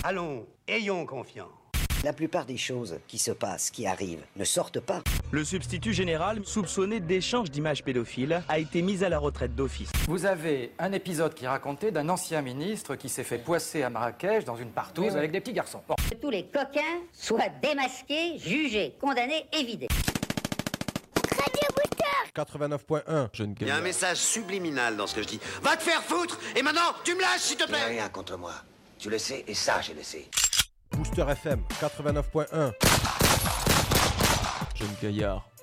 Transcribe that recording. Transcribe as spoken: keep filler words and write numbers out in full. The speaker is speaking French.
Allons, ayons confiance. La plupart des choses qui se passent, qui arrivent, ne sortent pas. Le substitut général, soupçonné d'échange d'images pédophiles, a été mis à la retraite d'office. Vous avez un épisode qui racontait d'un ancien ministre qui s'est fait poisser à Marrakech dans une partouze oui, avec des petits garçons. Bon. Que tous les coquins soient démasqués, jugés, condamnés et vidés. Radio Booster quatre-vingt-neuf point un. Il y a un message subliminal dans ce que je dis. Va te faire foutre. Et maintenant, tu me lâches, s'il te plaît. Tu n'as rien contre moi. Tu le sais, et ça, je le sais. Booster F M quatre-vingt-neuf point un. Jeune Gaillard.